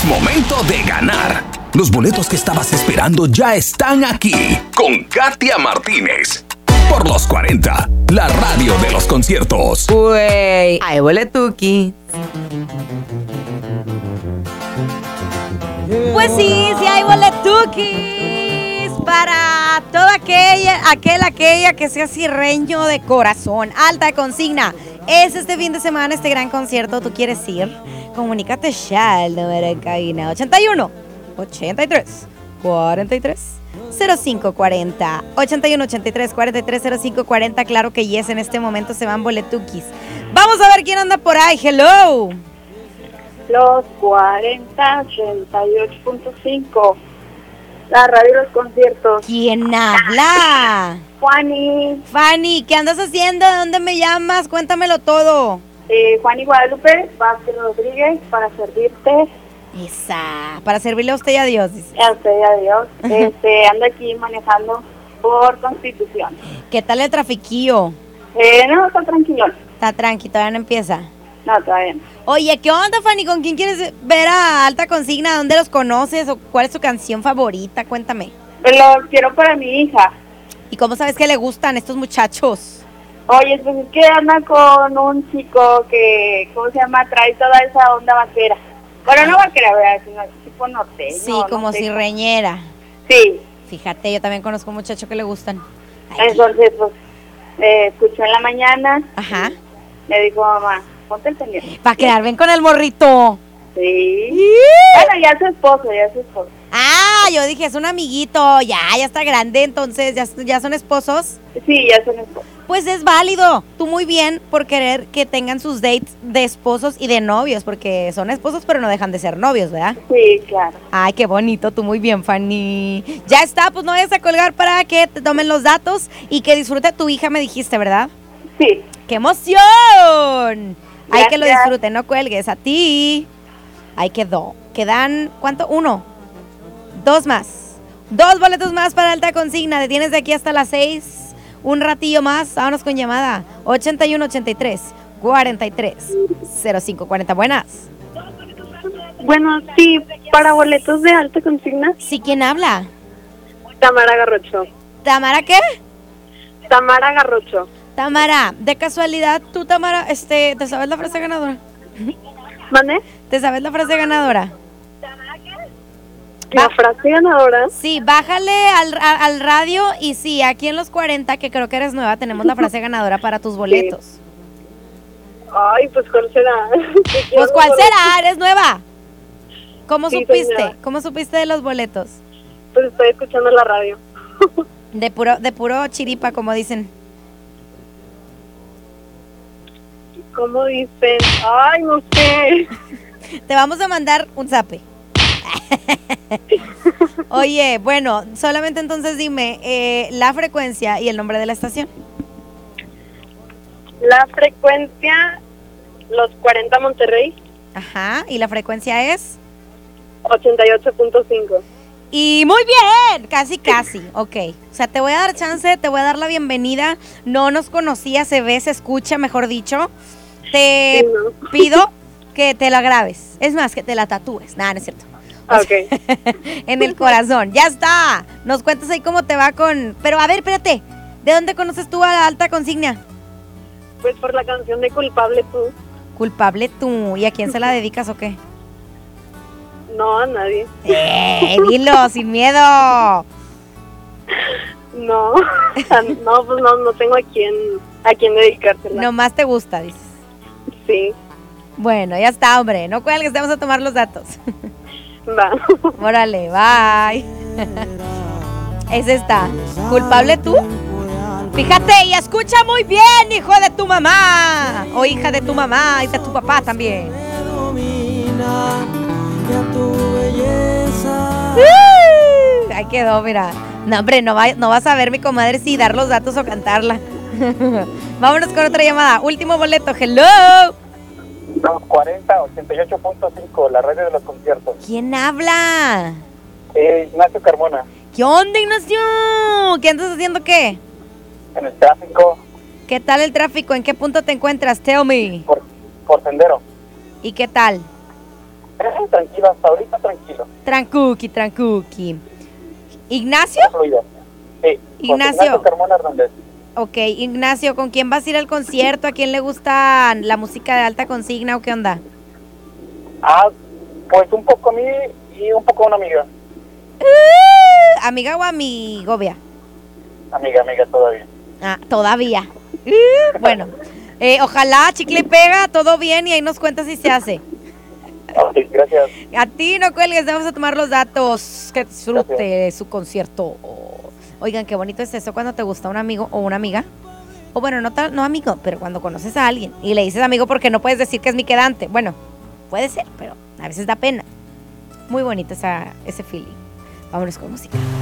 momento de ganar. Los boletos que estabas esperando ya están aquí. Con Katia Martínez. Por los 40, la radio de los conciertos. Güey, hay boletuki. Pues sí hay boletuquis para toda aquella que sea cirreño de corazón. Alta consigna. Es este fin de semana este gran concierto. ¿Tú quieres ir? Comunícate ya al número en cabina 81 83 43 05 40 81 83 43 05 40. Claro que yes, en este momento se van boletuquis. Vamos a ver quién anda por ahí. Hello. Los 40, 88.5. La radio de los conciertos. ¿Quién habla? Fanny, ¿qué andas haciendo? ¿De dónde me llamas? Cuéntamelo todo. Fanny Guadalupe, Vázquez Rodríguez, para servirte. Esa, para servirle a usted y a Dios, dice. A usted y a Dios. Ando aquí manejando por Constitución. ¿Qué tal el trafiquillo? No, está tranquilo. Está tranqui, todavía no empieza. No, todavía no. Oye, ¿qué onda, Fanny? ¿Con quién quieres ver a Alta Consigna? ¿Dónde los conoces? ¿O cuál es tu canción favorita? Cuéntame. Lo quiero para mi hija. ¿Y cómo sabes que le gustan estos muchachos? Oye, pues es que anda con un chico que, ¿cómo se llama? Trae toda esa onda vaquera. Bueno, no vaquera, ¿verdad? Sino tipo norteño. Sí, como cirreñera. Sí. Fíjate, yo también conozco un muchacho que le gustan. Entonces, pues, escuchó en la mañana. Ajá. Le dijo, mamá, ponte el pendiente. Para quedar bien con el morrito. Sí. Bueno, ya es su esposo. Ah, yo dije, es un amiguito, ya está grande, entonces, ¿ya son esposos? Sí, ya son esposos. Pues es válido, tú muy bien por querer que tengan sus dates de esposos y de novios, porque son esposos pero no dejan de ser novios, ¿verdad? Sí, claro. Ay, qué bonito, tú muy bien, Fanny. Ya está, pues no vayas a colgar para que te tomen los datos y que disfrute tu hija, me dijiste, ¿verdad? Sí. ¡Qué emoción! Hay que lo disfruten, no cuelgues, a ti. Ahí quedó. Quedan, ¿cuánto? 1, 2 más. 2 boletos más para Alta Consigna. Detienes de aquí hasta las 6. Un ratillo más. Vámonos con llamada. 81 83 43 05 40. Buenas. Bueno, sí, para boletos de Alta Consigna. Sí, ¿quién habla? Tamara Garrocho. ¿Tamara qué? Tamara Garrocho. Tamara, de casualidad, tú, Tamara, ¿te sabes la frase ganadora? ¿Mande? ¿Te sabes la frase ganadora? ¿La frase ganadora? Sí, bájale al radio y sí, aquí en los 40, que creo que eres nueva, tenemos la frase ganadora para tus boletos. Sí. Ay, pues ¿cuál será? Pues ¿cuál será? ¿Eres nueva? ¿Cómo sí, supiste? Señora. ¿Cómo supiste de los boletos? Pues estoy escuchando la radio. De puro chiripa, como dicen. ¿Cómo dicen? Ay, no sé. Te vamos a mandar un zape. Oye, bueno, solamente entonces dime la frecuencia y el nombre de la estación. La frecuencia, los 40 Monterrey. Ajá, y la frecuencia es 88.5. Y muy bien, casi, ok. O sea, te voy a dar chance, te voy a dar la bienvenida. No nos conocía, se ve, se escucha, mejor dicho. Te pido que te la grabes. Es más, que te la tatúes. Nada, no es cierto. Ok. En el corazón. Ya está. Nos cuentas ahí cómo te va con... Pero a ver, espérate. ¿De dónde conoces tú a la Alta Consigna? Pues por la canción de Culpable Tú. Culpable tú. ¿Y a quién se la dedicas o qué? No, a nadie. Dilo, sin miedo. No, no, pues no tengo a quién dedicársela. Nomás te gusta, dices. Sí. Bueno, ya está, hombre. No cuelgues, te vamos a tomar los datos. Va. Órale, bye. Es esta. ¿Culpable tú? Fíjate, y escucha muy bien, hijo de tu mamá. O hija de tu mamá y de tu papá también. Ahí quedó, mira. No, hombre, no vas a ver mi comadre si dar los datos o cantarla. Vámonos con otra llamada. Último boleto, hello. 40, 88.5, la radio de los conciertos. ¿Quién habla? Ignacio Carmona. ¿Qué onda, Ignacio? ¿Qué andas haciendo qué? En el tráfico. ¿Qué tal el tráfico? ¿En qué punto te encuentras? Tell me. Por Sendero. ¿Y qué tal? tranquilo, hasta ahorita tranquilo. Trancuqui. ¿Ignacio? Fluido. Sí, Ignacio. Carmona Hernández. Ok, Ignacio, ¿con quién vas a ir al concierto? ¿A quién le gusta la música de alta consigna o qué onda? Pues un poco a mí y un poco a una amiga. ¿Amiga o amigovia? Amiga, todavía. Todavía. Bueno, ojalá, chicle y pega, todo bien y ahí nos cuentas si se hace. Ok, gracias. A ti no cuelgues, vamos a tomar los datos. Que disfrute su concierto. Oigan, qué bonito es eso cuando te gusta un amigo o una amiga. O bueno, no amigo, pero cuando conoces a alguien y le dices amigo porque no puedes decir que es mi quedante. Bueno, puede ser, pero a veces da pena. Muy bonito ese feeling. Vámonos con música.